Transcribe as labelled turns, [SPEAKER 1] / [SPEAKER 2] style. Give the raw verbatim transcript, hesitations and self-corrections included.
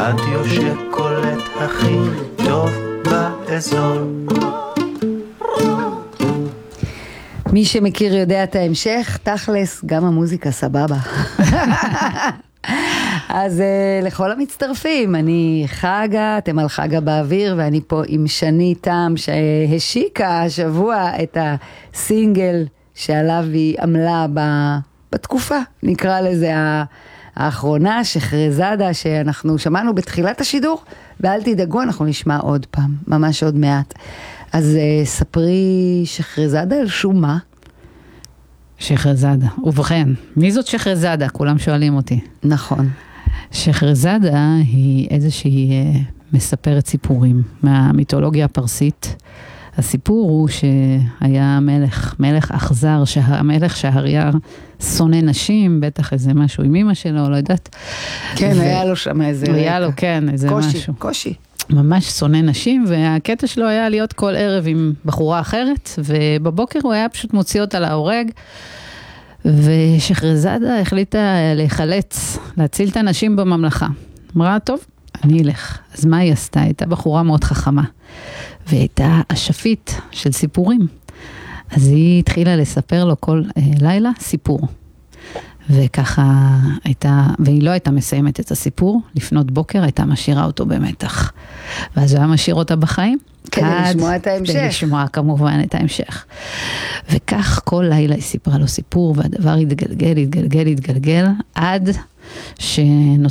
[SPEAKER 1] רדיו שקולט הכי טוב באזור.
[SPEAKER 2] מי שמכיר יודע את ההמשך, תכלס, גם המוזיקה סבבה. אז uh, לכל המצטרפים, אני חגה, אתם על חגה באוויר, ואני פה עם שני תם, שהשיקה השבוע את הסינגל שעליו היא עמלה בתקופה, נקרא לזה האחרונה, שחרזדה, שאנחנו שמענו בתחילת השידור, ואל תדאגו, אנחנו נשמע עוד פעם, ממש עוד מעט. אז uh, ספרי שחרזדה על שום מה?
[SPEAKER 3] שחרזדה, ובכן, מי זאת שחרזדה? כולם שואלים אותי.
[SPEAKER 2] נכון.
[SPEAKER 3] שחרזדה היא איזושהי uh, מספרת סיפורים מהמיתולוגיה הפרסית. הסיפור הוא שהיה מלך, מלך אכזר, המלך שהרייר שונא נשים, בטח איזה משהו עם אמא שלו, לא יודעת.
[SPEAKER 2] כן, ו... היה לו שם איזה...
[SPEAKER 3] היה לו, כן, איזה
[SPEAKER 2] קושי,
[SPEAKER 3] משהו.
[SPEAKER 2] קושי.
[SPEAKER 3] ממש שונא נשים, והקטע שלו היה להיות כל ערב עם בחורה אחרת, ובבוקר הוא היה פשוט מוציא אותה להורג, ושחרזדה החליטה להיחלץ, להציל את הנשים בממלכה. אמרה, טוב, אני אלך. אז מה היא עשתה? הייתה בחורה מאוד חכמה, והייתה השפית של סיפורים. אז היא התחילה לספר לו כל אה, לילה סיפור. וככה הייתה, והיא לא הייתה מסיימת את הסיפור, לפנות בוקר הייתה משאירה אותו במתח. ואז הוא היה משאיר אותה בחיים.
[SPEAKER 2] כדי לשמוע את ההמשך.
[SPEAKER 3] כדי לשמוע כמובן את ההמשך. וכך כל לילה היא סיפרה לו סיפור, והדבר התגלגל, התגלגל, התגלגל, עד שנוצר